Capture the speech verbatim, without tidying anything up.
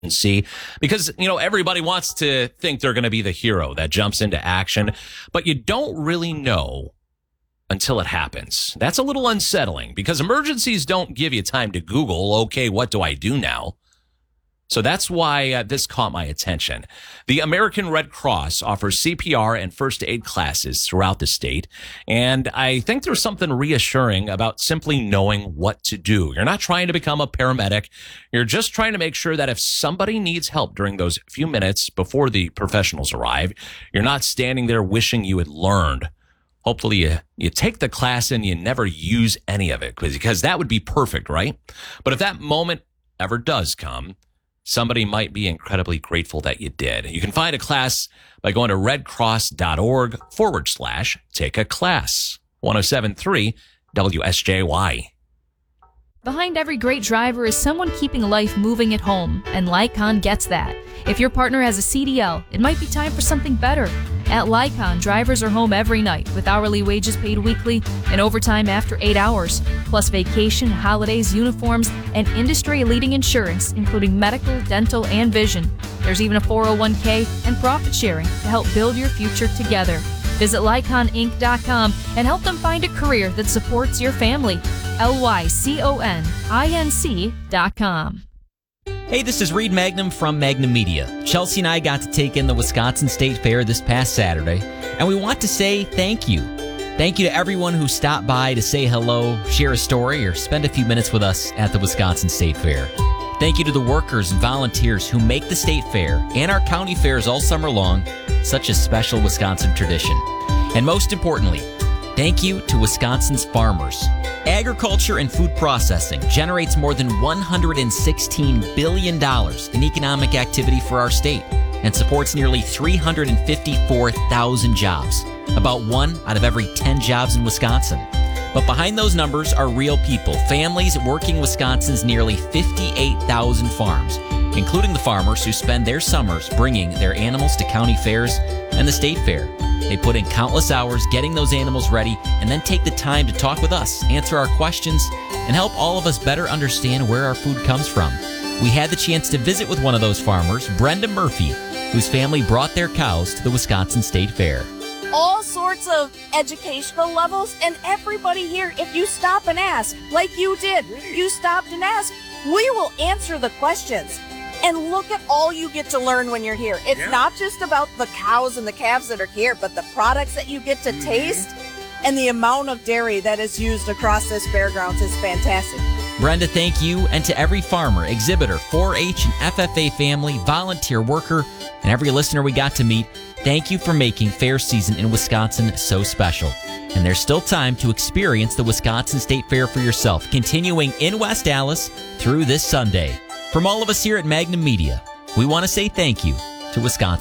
see, because, you know, everybody wants to think they're going to be the hero that jumps into action, but you don't really know until it happens. That's a little unsettling because emergencies don't give you time to Google, okay, what do I do now? So that's why uh, this caught my attention. The American Red Cross offers C P R and first aid classes throughout the state, and I think there's something reassuring about simply knowing what to do. You're not trying to become a paramedic. You're just trying to make sure that if somebody needs help during those few minutes before the professionals arrive, you're not standing there wishing you had learned. Hopefully you, you take the class and you never use any of it, because that would be perfect, right? But if that moment ever does come, somebody might be incredibly grateful that you did. You can find a class by going to redcross.org forward slash take a class. ten seventy-three W S J Y. Behind every great driver is someone keeping life moving at home, and Lycon gets that. If your partner has a C D L, it might be time for something better. At Lycon, drivers are home every night with hourly wages paid weekly and overtime after eight hours, plus vacation, holidays, uniforms, and industry-leading insurance, including medical, dental, and vision. There's even a four oh one k and profit sharing to help build your future together. Visit Lycon Inc dot com and help them find a career that supports your family. L Y C O N I N C dot com. Hey, this is Reed Magnum from Magnum Media. Chelsea and I got to take in the Wisconsin State Fair this past Saturday, and we want to say thank you. Thank you to everyone who stopped by to say hello, share a story, or spend a few minutes with us at the Wisconsin State Fair. Thank you to the workers and volunteers who make the State Fair and our county fairs all summer long such a special Wisconsin tradition. And most importantly, thank you to Wisconsin's farmers. Agriculture and food processing generates more than one hundred sixteen billion dollars in economic activity for our state and supports nearly three hundred fifty-four thousand jobs, about one out of every ten jobs in Wisconsin. But behind those numbers are real people, families working Wisconsin's nearly fifty-eight thousand farms, including the farmers who spend their summers bringing their animals to county fairs and the state fair. They put in countless hours getting those animals ready and then take the time to talk with us, answer our questions, and help all of us better understand where our food comes from. We had the chance to visit with one of those farmers, Brenda Murphy, whose family brought their cows to the Wisconsin State Fair. All sorts of educational levels, and everybody here, if you stop and ask, like you did, you stopped and asked, we will answer the questions. And look at all you get to learn when you're here. It's yeah. not just about the cows and the calves that are here, but the products that you get to taste and the amount of dairy that is used across this fairgrounds is fantastic. Brenda, thank you. And to every farmer, exhibitor, four H and F F A family, volunteer worker, and every listener we got to meet, thank you for making fair season in Wisconsin so special. And there's still time to experience the Wisconsin State Fair for yourself, continuing in West Allis through this Sunday. From all of us here at Magnum Media, we want to say thank you to Wisconsin.